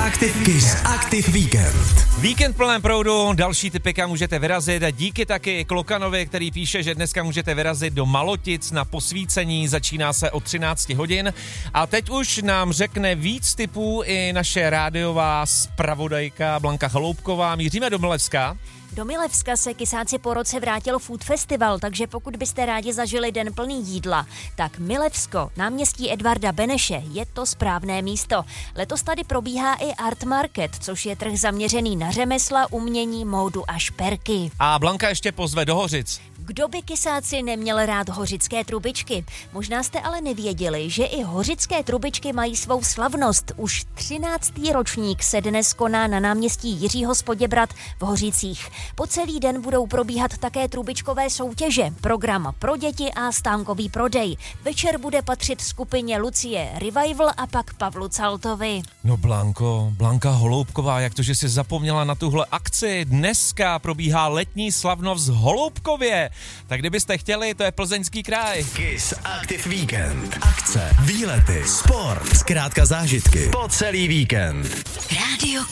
Kiss Active Weekend. Víkend plném proudu, další tipy, kam můžete vyrazit a díky taky Klokanovi, který píše, že dneska můžete vyrazit do Malotic na posvícení, začíná se o 13 hodin a teď už nám řekne víc tipů i naše rádiová zpravodajka Blanka Chaloupková. Míříme do Milevska. Do Milevska se kysáci po roce vrátil Food Festival, takže pokud byste rádi zažili den plný jídla, tak Milevsko, náměstí Edvarda Beneše, je to správné místo. Letos tady probíhá i Art Market, což je trh zaměřený na řemesla, umění, módu a šperky. A Blanka ještě pozve do Hořic. Kdo by kysáci neměl rád hořické trubičky? Možná jste ale nevěděli, že i hořické trubičky mají svou slavnost. Už 13. ročník se dnes koná na náměstí Jiřího z Poděbrad v Hořicích. Po celý den budou probíhat také trubičkové soutěže, program pro děti a stánkový prodej. Večer bude patřit skupině Lucie Revival a pak Pavlu Caltovi. No Blanka Holoubková, jak to, že jsi zapomněla na tuhle akci? Dneska probíhá letní slavnost v Holoubkově. Tak kdybyste chtěli, to je Plzeňský kraj. Kiss Active Weekend. Akce, výlety, sport, zkrátka zážitky po celý víkend. Radio